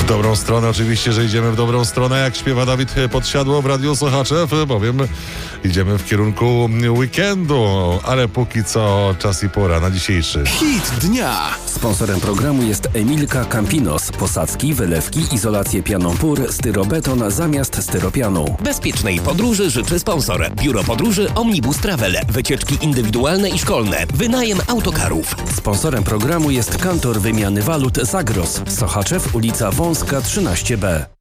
W dobrą stronę, oczywiście, że idziemy w dobrą stronę, jak śpiewa Dawid Podsiadło w Radiu Sochaczew, bowiem idziemy w kierunku weekendu, ale póki co czas i pora na dzisiejszy Hit dnia. Sponsorem programu jest Emilka Campinos. Posadzki, wylewki, izolację pianą PUR, styrobeton zamiast styropianu. Bezpiecznej podróży życzy sponsor. Biuro Podróży Omnibus Travel. Wycieczki indywidualne i szkolne. Wynajem autokarów. Sponsorem programu jest Kantor Wymiany Walut Zagros. Sochaczew, ulica Wąska 13B.